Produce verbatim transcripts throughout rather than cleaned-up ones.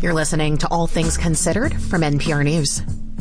You're listening to All Things Considered from N P R News.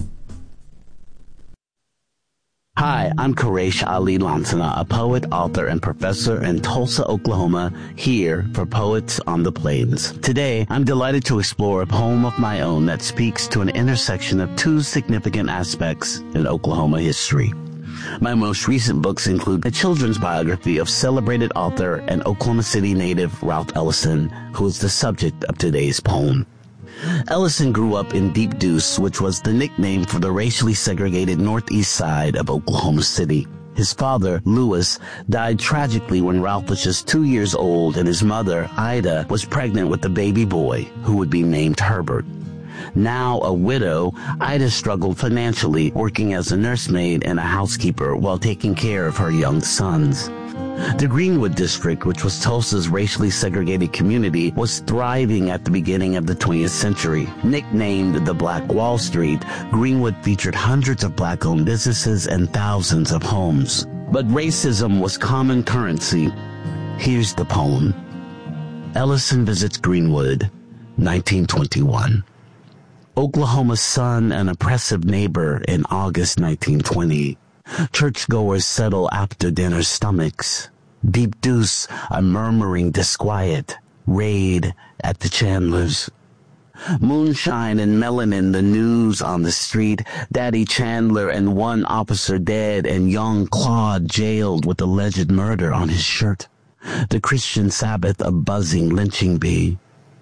Hi, I'm Quraysh Ali Lansana, a poet, author, and professor in Tulsa, Oklahoma, here for Poets on the Plains. Today, I'm delighted to explore a poem of my own that speaks to an intersection of two significant aspects in Oklahoma history. My most recent books include a children's biography of celebrated author and Oklahoma City native Ralph Ellison, who is the subject of today's poem. Ellison grew up in Deep Deuce, which was the nickname for the racially segregated northeast side of Oklahoma City. His father, Lewis, died tragically when Ralph was just two years old, and his mother, Ida, was pregnant with a baby boy who would be named Herbert. Now a widow, Ida struggled financially, working as a nursemaid and a housekeeper while taking care of her young sons. The Greenwood District, which was Tulsa's racially segregated community, was thriving at the beginning of the twentieth century. Nicknamed the Black Wall Street, Greenwood featured hundreds of black-owned businesses and thousands of homes. But racism was common currency. Here's the poem. Ellison visits Greenwood, nineteen twenty-one. Oklahoma's son, an oppressive neighbor in August nineteen twenty. Churchgoers settle after dinner stomachs. Deep Deuce, a murmuring disquiet. Raid at the Chandlers. Moonshine and melanin, the news on the street. Daddy Chandler and one officer dead, and young Claude jailed with alleged murder on his shirt. The Christian Sabbath, a buzzing lynching bee.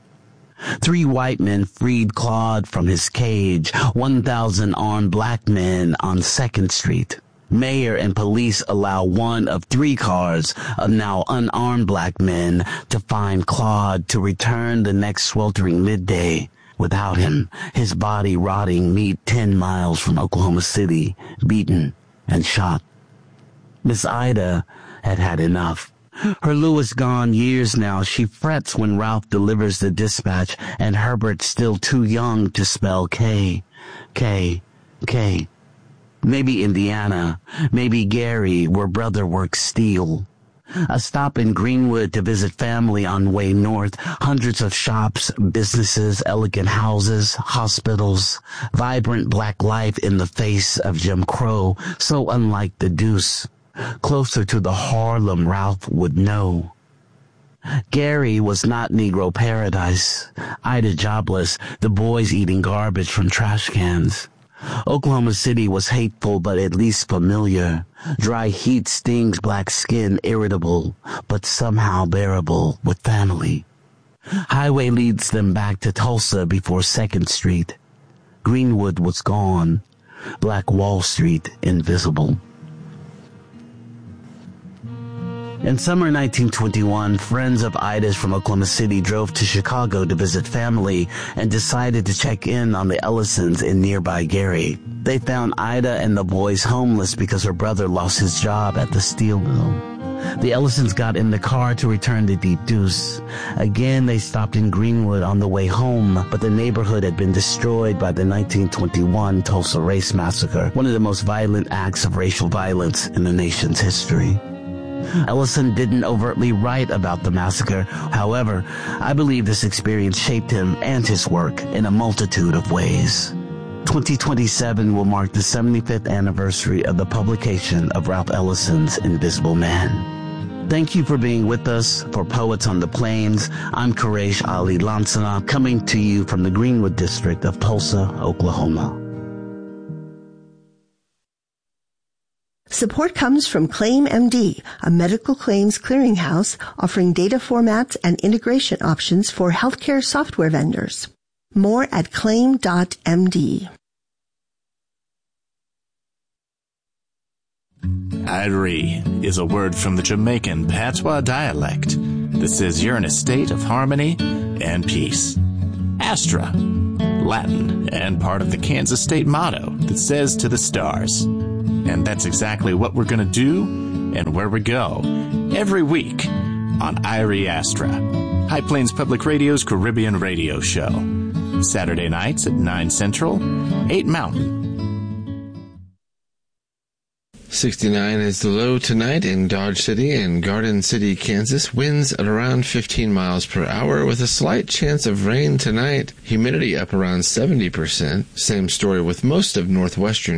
Three white men freed Claude from his cage. One thousand armed black men on Second Street. Mayor and police allow one of three cars of now unarmed black men to find Claude, to return the next sweltering midday without him, his body rotting meat ten miles from Oklahoma City, beaten and shot. Miss Ida had had enough. Her Lewis gone years now, she frets when Ralph delivers the dispatch, and Herbert still too young to spell K, K, K. Maybe Indiana, maybe Gary, where brother works steel. A stop in Greenwood to visit family on way north. Hundreds of shops, businesses, elegant houses, hospitals. Vibrant black life in the face of Jim Crow, so unlike the Deuce. Closer to the Harlem Ralph would know. Gary was not Negro paradise. Ida jobless, the boys eating garbage from trash cans. Oklahoma City was hateful but at least familiar. Dry heat stings black skin, irritable, but somehow bearable with family. Highway leads them back to Tulsa before Second Street. Greenwood was gone. Black Wall Street invisible. In summer nineteen twenty-one, friends of Ida's from Oklahoma City drove to Chicago to visit family and decided to check in on the Ellisons in nearby Gary. They found Ida and the boys homeless because her brother lost his job at the steel mill. The Ellisons got in the car to return to Deep Deuce. Again, they stopped in Greenwood on the way home, but the neighborhood had been destroyed by the nineteen twenty-one Tulsa Race Massacre, one of the most violent acts of racial violence in the nation's history. Ellison didn't overtly write about the massacre. However, I believe this experience shaped him and his work in a multitude of ways. twenty twenty-seven will mark the seventy-fifth anniversary of the publication of Ralph Ellison's Invisible Man. Thank you for being with us for Poets on the Plains. I'm Quraysh Ali Lansana, coming to you from the Greenwood District of Tulsa, Oklahoma. Support comes from ClaimMD, a medical claims clearinghouse offering data formats and integration options for healthcare software vendors. More at claim dot m d. Irie is a word from the Jamaican patois dialect that says you're in a state of harmony and peace. Astra, Latin, and part of the Kansas state motto that says to the stars. And that's exactly what we're going to do and where we go every week on Irie Astra, High Plains Public Radio's Caribbean radio show. Saturday nights at nine Central, eight Mountain. sixty-nine is the low tonight in Dodge City and Garden City, Kansas. Winds at around fifteen miles per hour with a slight chance of rain tonight. Humidity up around seventy percent. Same story with most of northwestern